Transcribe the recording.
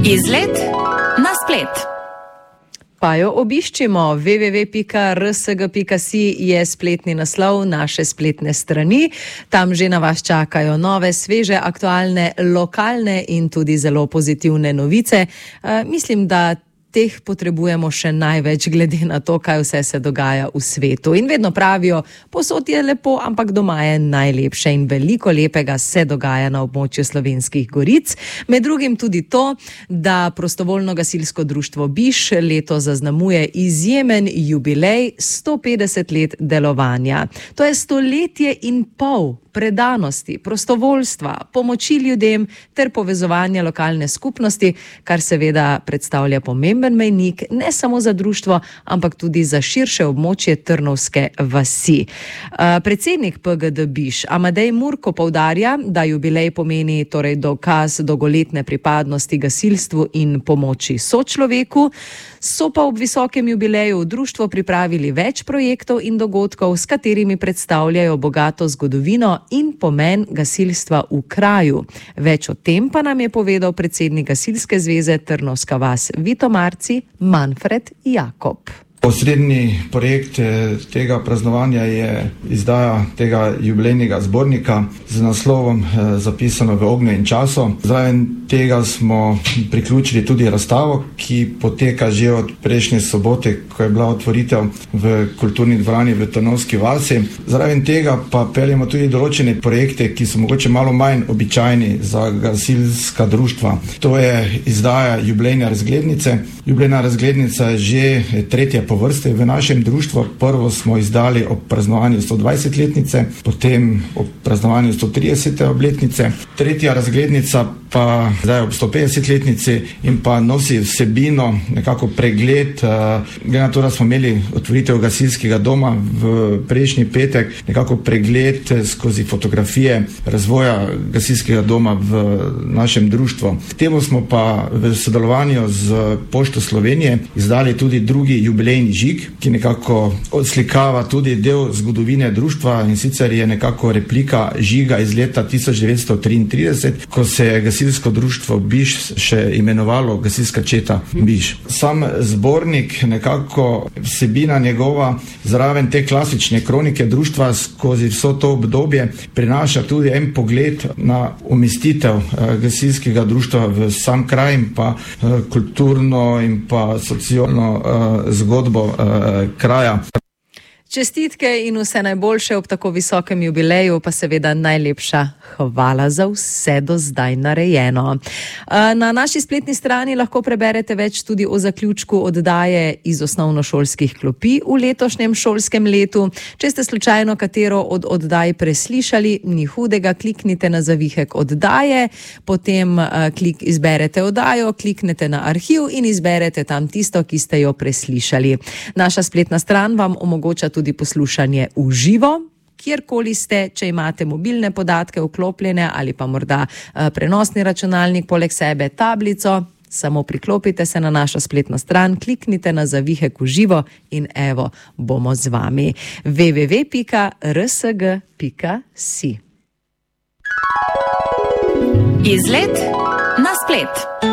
Izlet na splet. Pa jo obiščimo. www.rsg.si je spletni naslov naše spletne strani. Tam že na vas čakajo nove, sveže, aktualne, lokalne in tudi zelo pozitivne novice. Mislim, da teh potrebujemo še največ, glede na to, kaj vse se dogaja v svetu. In vedno pravijo, povsod je lepo, ampak doma je najlepše in veliko lepega se dogaja na območju Slovenskih goric. Med drugim tudi to, da prostovoljno gasilsko društvo Biš letos zaznamuje izjemen jubilej 150 let delovanja. To je 1,5 let predanosti, prostovoljstva, pomoči ljudem ter povezovanja lokalne skupnosti, kar seveda predstavlja pomemben mejnik ne samo za društvo, ampak tudi za širše območje Trnovske vasi. Predsednik PGD Biš Amadej Murko poudarja, da jubilej pomeni torej dokaz dolgoletne pripadnosti gasilstvu in pomoči sočloveku. So pa ob visokem jubileju v društvu pripravili več projektov in dogodkov, s katerimi predstavljajo bogato zgodovino in pomen gasilstva v kraju. Več o tem pa nam je povedal predsednik Gasilske zveze Trnovska vas Vito Marci, Manfred Jakob. Osrednji projekt tega praznovanja je izdaja tega jubilejnega zbornika z naslovom Zapisano v ognju in času. Zraven tega smo priključili tudi razstavo, ki poteka že od prejšnje sobote, ko je bila otvoritev v kulturni dvorani v Trnovski vasi. Zraven tega pa peljemo tudi določene projekte, ki so mogoče malo manj običajni za gasilska društva. To je izdaja jubilejne razglednice. Jubilejna razglednica je že tretja po vrste v našem društvu. Prvo smo izdali ob praznovanju 120-letnice, potem ob praznovanju 130. obletnice. Tretja razglednica pa zdaj ob 150-letnici in pa nosi vsebino, nekako pregled. Glede na to, da smo imeli otvoritev gasilskega doma v prejšnji petek, nekako pregled skozi fotografije razvoja gasilskega doma v našem društvu. Temu smo pa v sodelovanju z Pošto Slovenije izdali tudi drugi jubilejni žig, ki nekako odslikava tudi del zgodovine društva, in sicer je nekako replika žiga iz leta 1933, ko se je gasilsko društvo Biš še imenovalo Gasilska četa Biš. Sam zbornik, nekako vsebina njegova, zraven te klasične kronike društva skozi vso to obdobje, prinaša tudi en pogled na umestitev gasilskega društva v sam kraj in pa kulturno in pa socialno zgodbo kraja. Čestitke in vse najboljše ob tako visokem jubileju, pa seveda najlepša hvala za vse do zdaj narejeno. Na naši spletni strani lahko preberete več tudi o zaključku oddaje iz osnovnošolskih klopi v letošnjem šolskem letu. Če ste slučajno katero od oddaj preslišali, ni hudega, kliknite na zavihek oddaje, potem izberete oddajo, kliknete na arhiv in izberete tam tisto, ki ste jo preslišali. Naša spletna stran vam omogoča tudi poslušanje v živo, kjerkoli ste, če imate mobilne podatke vklopljene ali pa morda prenosni računalnik, poleg sebe tablico, samo priklopite se na našo spletno stran, kliknite na zavihek v živo in evo, bomo z vami. www.rsg.si. Izlet na splet.